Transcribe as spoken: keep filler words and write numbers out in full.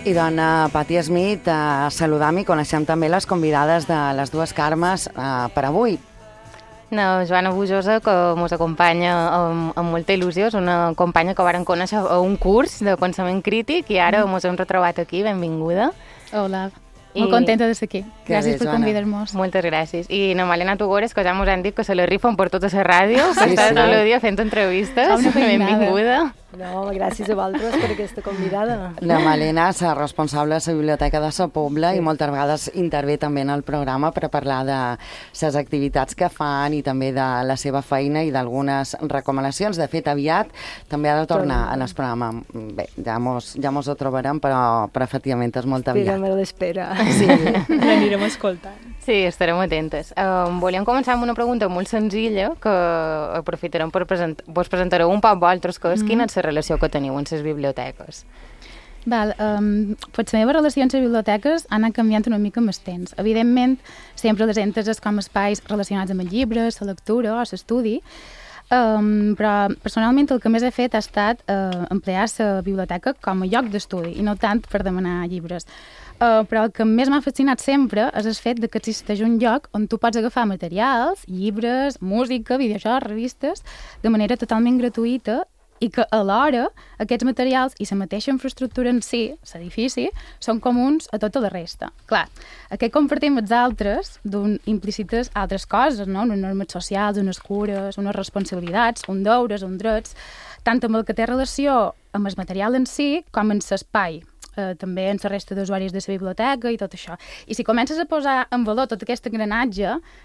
I dona Patti Smith, a saludar-me i coneixem també les convidades de les dues Carmes eh, per avui. No, Joana Bujosa, que ens acompanya amb, amb molta il·lusió, és una companya que varen conèixer a un curs de pensament crític i ara ens hem retrobat aquí, benvinguda. Hola. I... Molt contenta de ser aquí. Que gràcies bé, per Joana. convidar-nos. Moltes gràcies. I na Malena Tugores, que ja ens han dit que se la rifen per tota la ràdio, que Sí, està sí. tot el dia fent entrevistes. Fa una feinada. Benvinguda. No, gràcies a vosaltres per aquesta convidada. La Malena és responsable de la Biblioteca de la Pobla sí. i moltes vegades intervé també en el programa per parlar de les activitats que fan i també de la seva feina i d'algunes recomanacions. De fet, aviat també ha de tornar en el programa. Bé, ja mos, ja mos ho trobarem, però, però efectivament és molt aviat. Espera, l'espera. Sí. L'anirem escoltant. Sí, estarem atentes. Um, volíem començar amb una pregunta molt senzilla que aprofitarem per presentar. Vos presentareu un poc vosaltres, que és mm -hmm. quina és la relació que teniu en les biblioteques. Val, um, pues la meva relació amb les biblioteques ha anat canviant una mica amb el temps. Evidentment, sempre les entes com espais relacionats amb els llibres, la lectura o l'estudi, um, però personalment el que més he fet ha estat uh, emplear la biblioteca com a lloc d'estudi i no tant per demanar llibres. Uh, però el que més m'ha fascinat sempre és el fet de que existeix un lloc on tu pots agafar materials, llibres, música, videojocs, revistes, de manera totalment gratuïta i que alhora aquests materials i la mateixa infraestructura en si, l'edifici, són comuns a tota la resta. Clar, aquest compartim els altres d'un implícites altres coses, no? Unes normes socials, unes cures, unes responsabilitats, uns deures, uns drets, tant amb el que té relació amb el material en si com en l'espai. Uh, també en la resta d'usuaris de la biblioteca i tot això. I si comences a posar en valor tot aquest engranatge,